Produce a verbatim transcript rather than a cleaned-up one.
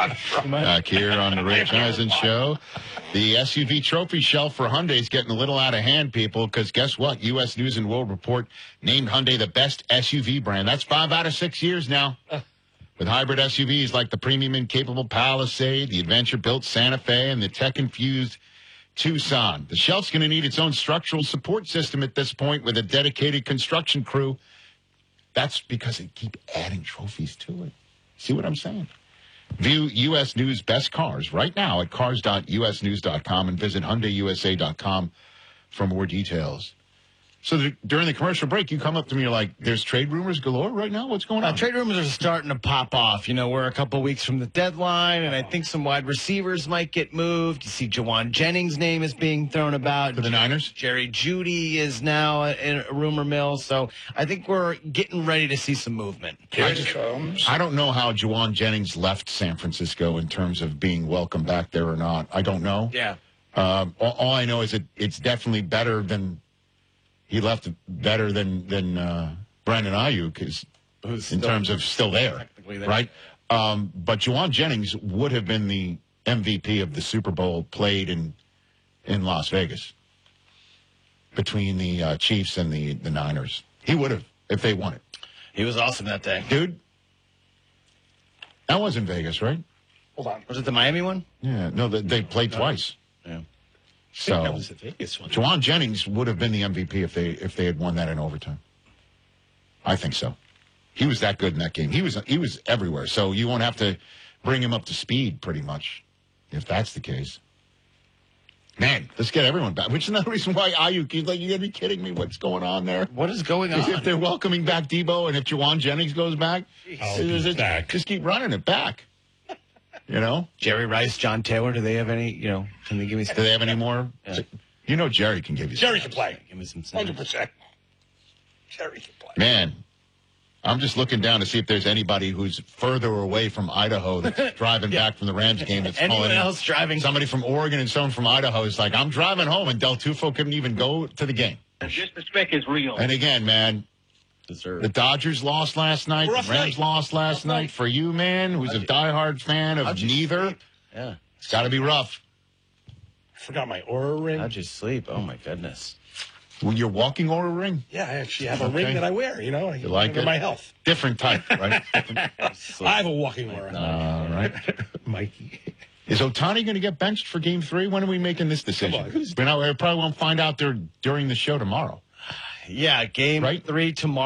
Back here on the Rich Eisen Show. The S U V trophy shelf for Hyundai is getting a little out of hand, people, because guess what? U S News and World Report named Hyundai the best S U V brand. That's five out of six years now. With hybrid S U Vs like the premium and capable Palisade, the adventure-built Santa Fe, and the tech-infused Tucson. The shelf's going to need its own structural support system at this point with a dedicated construction crew. That's because they keep adding trophies to it. See what I'm saying? View U S News Best Cars right now at cars dot u s news dot com and visit hyundai u s a dot com for more details. So the, during the commercial break, you come up to me, you're like, there's trade rumors galore right now? What's going on? Uh, trade rumors are starting to pop off. You know, we're a couple weeks from the deadline, and I think some wide receivers might get moved. You see Jawan Jennings' name is being thrown about. For the Niners? Jerry Jeudy is now in a rumor mill. So I think we're getting ready to see some movement. I, just, I don't know how Jawan Jennings left San Francisco in terms of being welcome back there or not. I don't know. Yeah. Um, all, all I know is that it's definitely better than... He left better than than uh, Brandon Ayuk is in still, terms of still there, there. right? Um, but Jawan Jennings would have been the M V P of the Super Bowl played in in Las Vegas between the uh, Chiefs and the, the Niners. He would have if they won it. He was awesome that day. Dude, that was in Vegas, right? Hold on. Was it the Miami one? Yeah. No, they, they played twice. Yeah. So, that was the Vegas one. Jawan Jennings would have been the M V P if they if they had won that in overtime. I think so. He was that good in that game. He was he was everywhere. So you won't have to bring him up to speed, pretty much, if that's the case. Man, let's get everyone back. Which is another reason why Ayuk, he's like, you gotta be kidding me. What's going on there? What is going on? If they're welcoming back Debo and if Jawan Jennings goes back, I'll it's- be it's- back. just keep running it back. You know? Jerry Rice, John Taylor, do they have any, you know, can they give me Do they have any more? Yeah. You know Jerry can give you Jerry some. can play. Give me some one hundred percent. Jerry can play. Man, I'm just looking down to see if there's anybody who's further away from Idaho that's driving Yeah. back from the Rams game that's Anyone calling in. else driving? Somebody from Oregon and someone from Idaho is like, I'm driving home, and Del Tufo couldn't even go to the game. Disrespect is real. And again, man, Deserve. the Dodgers lost last night. Rough The Rams night. lost last Rough night. night. For you, man, who's a diehard fan of How'd you neither, sleep? Yeah. it's got to be rough. I forgot my aura ring. How'd you sleep? Oh, my goodness. When you're walking Aura ring, Yeah, I actually have a Okay. ring that I wear, you know. I You like for it? my health. different type, right? Different- I have a walking aura. All right. Mikey. Is Ohtani going to get benched for Game Three? When are we making this decision? Come on, who's- We know- we probably won't find out there during the show tomorrow. Yeah, game Right? three tomorrow.